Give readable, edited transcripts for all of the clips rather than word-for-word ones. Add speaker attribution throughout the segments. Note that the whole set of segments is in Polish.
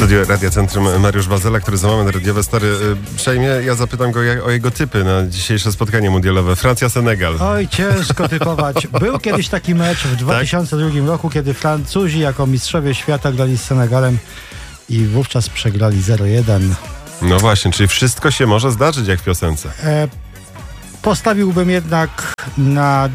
Speaker 1: studio Radia Centrum Mariusz Bazela, który za moment radiowe stary przejmie. Ja zapytam go o jego typy na dzisiejsze spotkanie mundialowe. Francja-Senegal.
Speaker 2: Oj, ciężko typować. Był kiedyś taki mecz w 2002 roku, kiedy Francuzi jako mistrzowie świata grali z Senegalem i wówczas przegrali 0-1.
Speaker 1: No właśnie, czyli wszystko się może zdarzyć jak w piosence.
Speaker 2: Postawiłbym jednak na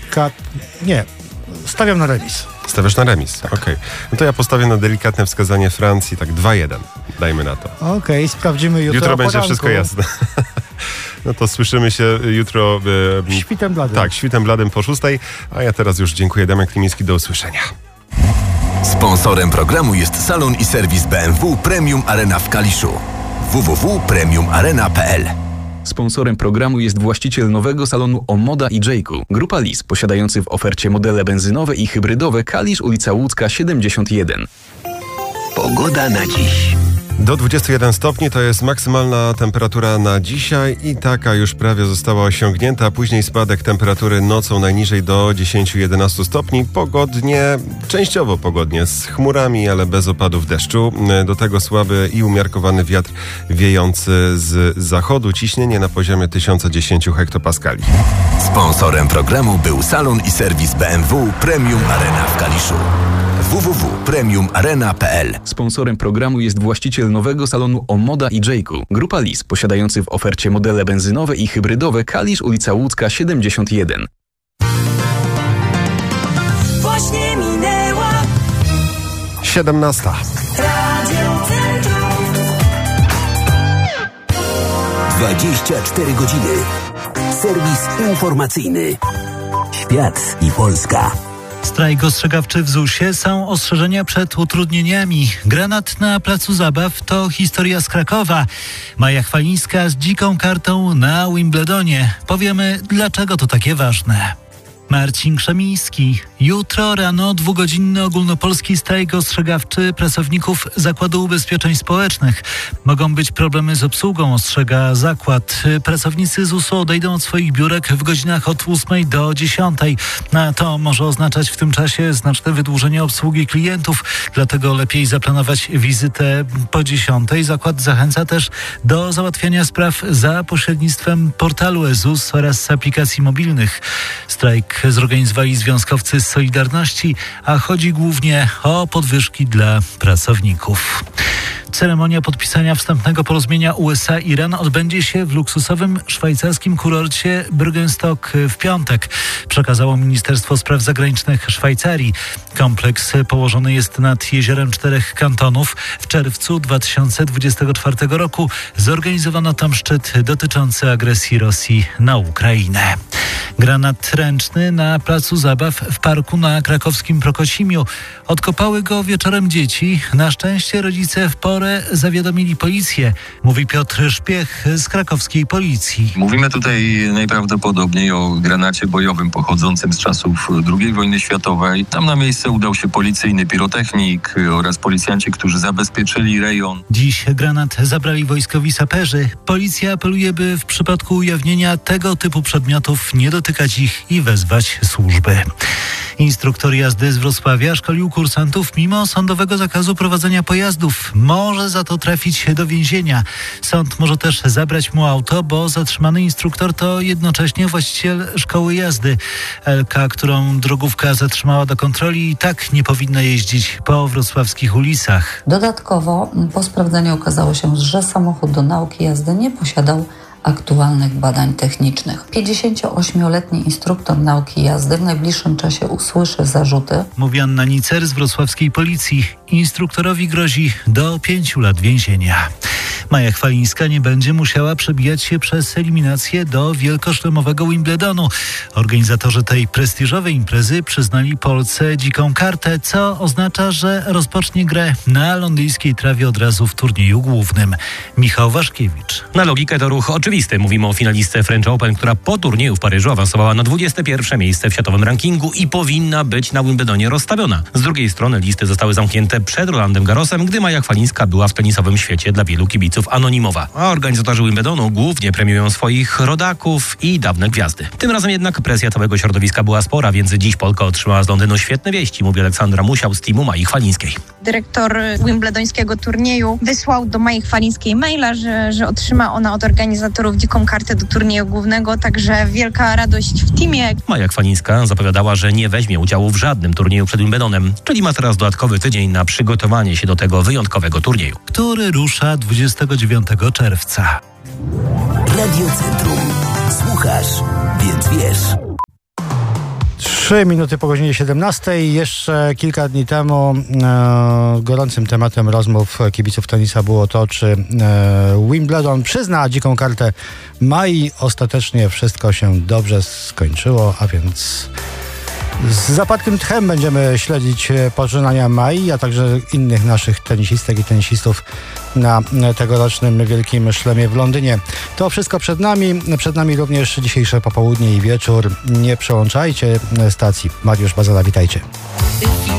Speaker 2: stawiam na remis.
Speaker 1: Stawiasz na remis,
Speaker 2: tak.
Speaker 1: Okej. No to ja postawię na delikatne wskazanie Francji, tak 2-1. Dajmy na to.
Speaker 2: Okej, sprawdzimy jutro.
Speaker 1: Jutro będzie
Speaker 2: poranku.
Speaker 1: wszystko jasne. No to słyszymy się jutro.
Speaker 2: Świtem bladym.
Speaker 1: Tak, świtem bladym po 6:00. A ja teraz już dziękuję. Damian Klimiński, do usłyszenia.
Speaker 3: Sponsorem programu jest salon i serwis BMW Premium Arena w Kaliszu. www.premiumarena.pl.
Speaker 4: Sponsorem programu jest właściciel nowego salonu Omoda i Jayku. Grupa Lis, posiadający w ofercie modele benzynowe i hybrydowe. Kalisz, ulica Łódzka 71.
Speaker 3: Pogoda na dziś.
Speaker 1: Do 21 stopni to jest maksymalna temperatura na dzisiaj i taka już prawie została osiągnięta. Później spadek temperatury nocą najniżej do 10-11 stopni. Pogodnie, częściowo pogodnie, z chmurami, ale bez opadów deszczu. Do tego słaby i umiarkowany wiatr wiejący z zachodu. Ciśnienie na poziomie 1010 hektopaskali.
Speaker 3: Sponsorem programu był salon i serwis BMW Premium Arena w Kaliszu. www.premiumarena.pl.
Speaker 4: Sponsorem programu jest właściciel nowego salonu Omoda i Jayku. Grupa Lis, posiadający w ofercie modele benzynowe i hybrydowe. Kalisz, ulica Łódzka 71.
Speaker 5: Właśnie minęła
Speaker 1: 17.
Speaker 5: Radio Centrum.
Speaker 6: 24 godziny. Serwis informacyjny. Świat i Polska.
Speaker 7: Strajk ostrzegawczy w ZUS-ie, są ostrzeżenia przed utrudnieniami. Granat na placu zabaw to historia z Krakowa. Maja Chwalińska z dziką kartą na Wimbledonie. Powiemy, dlaczego to takie ważne. Marcin Krzemiński. Jutro rano 2-godzinny ogólnopolski strajk ostrzegawczy pracowników Zakładu Ubezpieczeń Społecznych. Mogą być problemy z obsługą, ostrzega zakład. Pracownicy ZUS-u odejdą od swoich biurek w godzinach od 8 do 10. A to może oznaczać w tym czasie znaczne wydłużenie obsługi klientów, dlatego lepiej zaplanować wizytę po 10. Zakład zachęca też do załatwiania spraw za pośrednictwem portalu e-ZUS oraz aplikacji mobilnych. Strajk zorganizowali związkowcy z Solidarności, a chodzi głównie o podwyżki dla pracowników. Ceremonia podpisania wstępnego porozumienia USA-Iran odbędzie się w luksusowym szwajcarskim kurorcie Bürgenstock w piątek, przekazało Ministerstwo Spraw Zagranicznych Szwajcarii. Kompleks położony jest nad jeziorem 4 kantonów. W czerwcu 2024 roku zorganizowano tam szczyt dotyczący agresji Rosji na Ukrainę. Granat ręczny na placu zabaw w parku na krakowskim Prokocimiu. Odkopały go wieczorem dzieci. Na szczęście rodzice w porę zawiadomili policję, mówi Piotr Szpiech z krakowskiej policji.
Speaker 8: Mówimy tutaj najprawdopodobniej o granacie bojowym pochodzącym z czasów II wojny światowej. Tam na miejsce udał się policyjny pirotechnik oraz policjanci, którzy zabezpieczyli rejon.
Speaker 7: Dziś granat zabrali wojskowi saperzy. Policja apeluje, by w przypadku ujawnienia tego typu przedmiotów nie dotykać ich i wezwać służby. Instruktor jazdy z Wrocławia szkolił kursantów mimo sądowego zakazu prowadzenia pojazdów. Może za to trafić do więzienia. Sąd może też zabrać mu auto, bo zatrzymany instruktor to jednocześnie właściciel szkoły jazdy. Elka, którą drogówka zatrzymała do kontroli, i tak nie powinna jeździć po wrocławskich ulicach.
Speaker 9: Dodatkowo po sprawdzeniu okazało się, że samochód do nauki jazdy nie posiadał aktualnych badań technicznych. 58-letni instruktor nauki jazdy w najbliższym czasie usłyszy zarzuty.
Speaker 7: Mówi Anna Nicer z wrocławskiej policji. Instruktorowi grozi do 5 lat więzienia. Maja Chwalińska nie będzie musiała przebijać się przez eliminację do wielkoszlemowego Wimbledonu. Organizatorzy tej prestiżowej imprezy przyznali Polsce dziką kartę, co oznacza, że rozpocznie grę na londyńskiej trawie od razu w turnieju głównym. Michał Waszkiewicz.
Speaker 10: Na logikę to ruch oczywisty. Mówimy o finalistce French Open, która po turnieju w Paryżu awansowała na 21. miejsce w światowym rankingu i powinna być na Wimbledonie rozstawiona. Z drugiej strony listy zostały zamknięte przed Rolandem Garrosem, gdy Maja Chwalińska była w tenisowym świecie dla wielu kibiców kibiców anonimowa. A organizatorzy Wimbledonu głównie premiują swoich rodaków i dawne gwiazdy. Tym razem jednak presja całego środowiska była spora, więc dziś Polka otrzymała z Londynu świetne wieści, mówi Aleksandra Musiał z teamu Mai Chwalińskiej.
Speaker 11: Dyrektor wimbledońskiego turnieju wysłał do Mai Chwalińskiej maila, że otrzyma ona od organizatorów dziką kartę do turnieju głównego, także wielka radość w teamie.
Speaker 10: Maja Chwalińska zapowiadała, że nie weźmie udziału w żadnym turnieju przed Wimbledonem, czyli ma teraz dodatkowy tydzień na przygotowanie się do tego wyjątkowego turnieju,
Speaker 7: który rusza 29 czerwca.
Speaker 6: Radio Centrum. Słuchasz, więc wiesz.
Speaker 2: 3 minuty po godzinie 17. Jeszcze kilka dni temu gorącym tematem rozmów kibiców tenisa było to, czy Wimbledon przyzna dziką kartę Mai. Ostatecznie wszystko się dobrze skończyło, a więc z zapadłym tchem będziemy śledzić pożegnania Mai, a także innych naszych tenisistek i tenisistów na tegorocznym Wielkim Szlemie w Londynie. To wszystko przed nami. Przed nami również dzisiejsze popołudnie i wieczór. Nie przełączajcie stacji. Mariusz Bazala, witajcie.